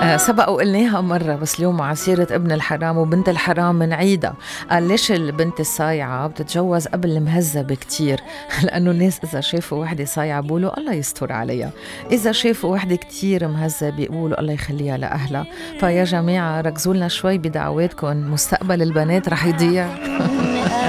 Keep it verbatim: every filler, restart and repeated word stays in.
آه، سبق وقلناها مرة، بس اليوم على سيرة ابن الحرام وبنت الحرام من عيدة. قال ليش البنت الصايعة بتتجوز قبل المهذبة كتير؟ لأنه الناس إذا شافوا وحدة صايعة بيقولوا الله يستر عليها، إذا شافوا وحدة كتير مهذبة بيقولوا الله يخليها لأهلها. فيا جماعة ركزوا لنا شوي بدعواتكم، مستقبل البنات رح يضيع.